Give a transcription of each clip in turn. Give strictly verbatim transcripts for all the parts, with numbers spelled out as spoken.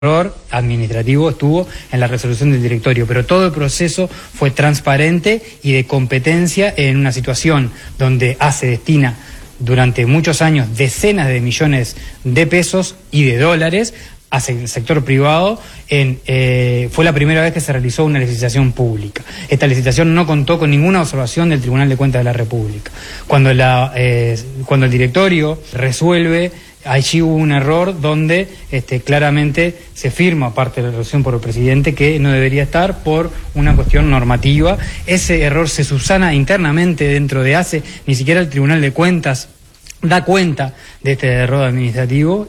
error administrativo estuvo en la resolución del directorio, pero todo el proceso fue transparente y de competencia en una situación donde A C E destina durante muchos años decenas de millones de pesos y de dólares hacia el sector privado. En, eh, fue la primera vez que se realizó una licitación pública. Esta licitación no contó con ninguna observación del Tribunal de Cuentas de la República. Cuando, la, eh, cuando el directorio resuelve, allí hubo un error donde este, claramente se firma parte de la resolución por el presidente que no debería estar por una cuestión normativa. Ese error se subsana internamente dentro de A C E, ni siquiera el Tribunal de Cuentas da cuenta de este error administrativo.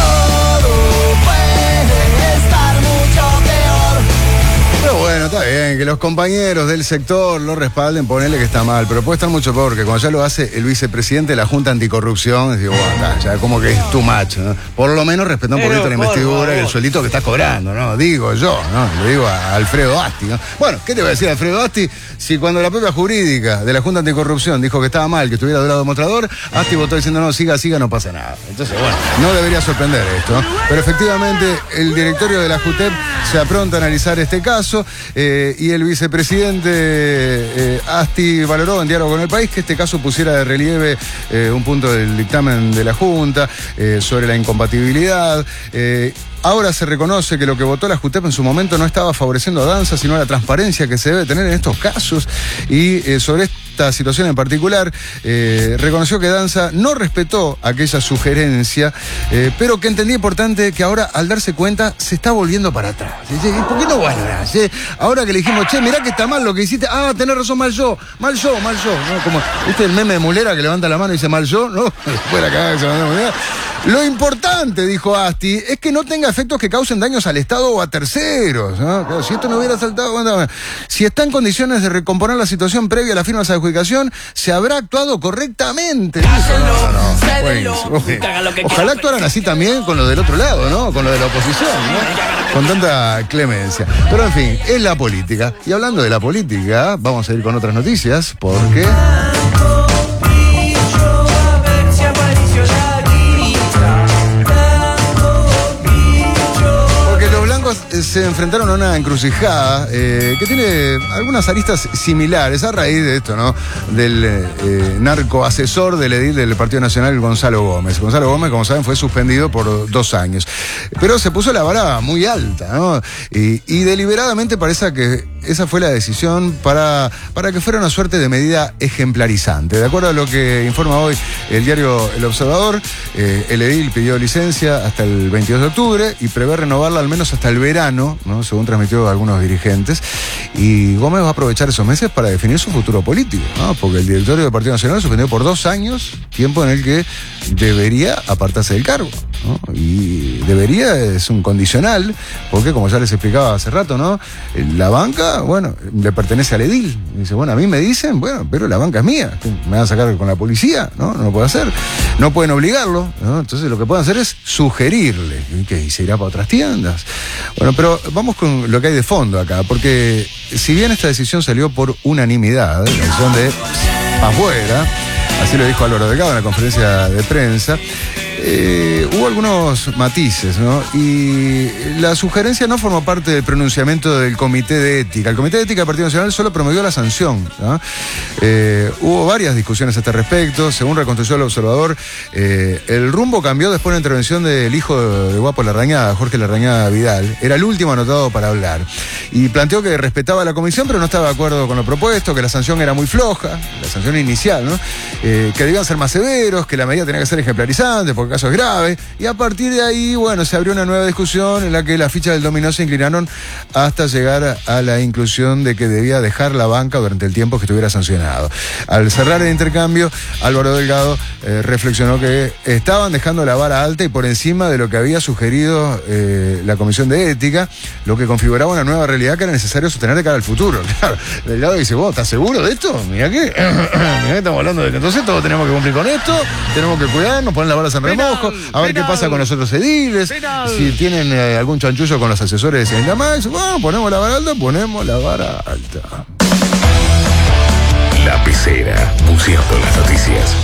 Bueno, está bien, que los compañeros del sector lo respalden, ponele que está mal, pero puede estar mucho peor, que cuando ya lo hace el vicepresidente de la Junta Anticorrupción, digo, bueno, ya como que es too much, ¿no? Por lo menos respeta un pero, poquito la investidura y el sueldito que estás cobrando, ¿no? Digo yo, ¿no? Le digo a Alfredo Asti, ¿no? Bueno, ¿qué te voy a decir, Alfredo Asti? Si cuando la propia jurídica de la Junta Anticorrupción dijo que estaba mal, que estuviera del lado demostrador, Asti votó diciendo, no, siga, siga, no pasa nada. Entonces, bueno, no debería sorprender esto, ¿no? Pero efectivamente, el directorio de la JUTEP se apronta a analizar este caso. Eh, y el vicepresidente eh, Asti valoró en diálogo con El País que este caso pusiera de relieve eh, un punto del dictamen de la Junta eh, sobre la incompatibilidad. Eh, Ahora se reconoce que lo que votó la JUTEP en su momento no estaba favoreciendo a Danza, sino a la transparencia que se debe tener en estos casos. Y eh, sobre esta situación en particular, eh, reconoció que Danza no respetó aquella sugerencia, eh, pero que entendía importante que ahora, al darse cuenta, se está volviendo para atrás. ¿Por qué no valoras? Eh? Ahora que le dijimos, che, mirá que está mal lo que hiciste, ah, tenés razón, mal yo, mal yo, mal yo. ¿No? Como, ¿viste el meme de Mulera que levanta la mano y dice mal yo? ¿No? Después la cagada que se mandó Mulera. Lo importante, dijo Asti, es que no tenga efectos que causen daños al Estado o a terceros, ¿no? Claro, si esto no hubiera saltado, bueno, si está en condiciones de recomponer la situación previa a la firma de esa adjudicación, se habrá actuado correctamente. No, no, no. Ojalá actuaran así también con lo del otro lado, ¿no? Con lo de la oposición, ¿no? Con tanta clemencia. Pero en fin, es la política. Y hablando de la política, vamos a ir con otras noticias, porque... se enfrentaron a una encrucijada eh, que tiene algunas aristas similares a raíz de esto, ¿no? Del eh, narcoasesor del edil del Partido Nacional, Gonzalo Gómez. Gonzalo Gómez, como saben, fue suspendido por dos años. Pero se puso la vara muy alta, ¿no? Y, y deliberadamente parece que esa fue la decisión para, para que fuera una suerte de medida ejemplarizante. De acuerdo a lo que informa hoy el diario El Observador, eh, el edil pidió licencia hasta el veintidós de octubre y prevé renovarla al menos hasta el verano, ¿no? Según transmitió algunos dirigentes. Y Gómez va a aprovechar esos meses para definir su futuro político, ¿no? Porque el directorio del Partido Nacional suspendió por dos años, tiempo en el que debería apartarse del cargo, ¿no? Y debería es un condicional, porque como ya les explicaba hace rato, ¿no? La banca, bueno, le pertenece al edil. Y dice, bueno, a mí me dicen, bueno, pero la banca es mía. ¿Me van a sacar con la policía? No, no lo puedo hacer. No pueden obligarlo, ¿no? Entonces lo que pueden hacer es sugerirle. ¿Y qué? ¿Y se irá para otras tiendas? Bueno, pero vamos con lo que hay de fondo acá, porque si bien esta decisión salió por unanimidad, la decisión de afuera, así lo dijo Álvaro Delgado en la conferencia de prensa, Eh, hubo algunos matices, ¿no? Y la sugerencia no formó parte del pronunciamiento del Comité de Ética. El Comité de Ética del Partido Nacional solo promovió la sanción, ¿no? Eh, hubo varias discusiones a este respecto. Según reconstruyó el Observador, eh, el rumbo cambió después de la intervención del hijo de, de Guapo Larrañaga, Jorge Larrañaga Vidal. Era el último anotado para hablar. Y planteó que respetaba la comisión, pero no estaba de acuerdo con lo propuesto, que la sanción era muy floja, la sanción inicial, ¿no? Eh, que debían ser más severos, que la medida tenía que ser ejemplarizante, porque el caso es grave, y a partir de ahí, bueno, se abrió una nueva discusión en la que las fichas del dominó se inclinaron hasta llegar a la inclusión de que debía dejar la banca durante el tiempo que estuviera sancionado. Al cerrar el intercambio, Álvaro Delgado eh, reflexionó que estaban dejando la vara alta y por encima de lo que había sugerido eh, la Comisión de Ética, lo que configuraba una nueva realidad que era necesario sostener de cara al futuro. Claro, Delgado dice, ¿vos estás seguro de esto? Mirá que, mirá que estamos hablando de que entonces todos tenemos que cumplir con esto, tenemos que cuidarnos, poner las balas en remojo, a ver penal, qué pasa con los otros ediles, penal, si tienen eh, algún chanchullo con los asesores en la Max, bueno, ponemos la vara alta, ponemos la vara alta. La Pecera, buceando las noticias.